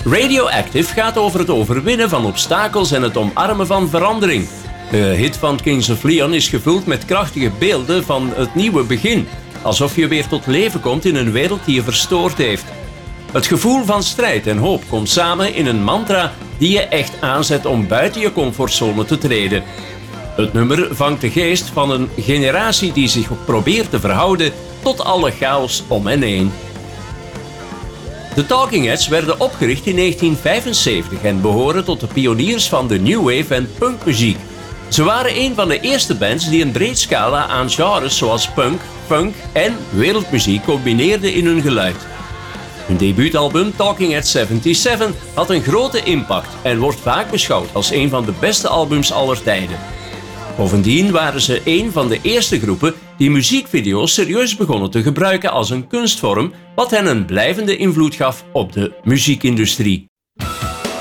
Radioactive gaat over het overwinnen van obstakels en het omarmen van verandering. De hit van Kings of Leon is gevuld met krachtige beelden van het nieuwe begin. Alsof je weer tot leven komt in een wereld die je verstoord heeft. Het gevoel van strijd en hoop komt samen in een mantra die je echt aanzet om buiten je comfortzone te treden. Het nummer vangt de geest van een generatie die zich probeert te verhouden tot alle chaos om hen heen. De Talking Heads werden opgericht in 1975 en behoren tot de pioniers van de new wave en punkmuziek. Ze waren een van de eerste bands die een breed scala aan genres zoals punk, funk en wereldmuziek combineerden in hun geluid. Hun debuutalbum Talking Heads 77 had een grote impact en wordt vaak beschouwd als een van de beste albums aller tijden. Bovendien waren ze een van de eerste groepen die muziekvideo's serieus begonnen te gebruiken als een kunstvorm, wat hen een blijvende invloed gaf op de muziekindustrie.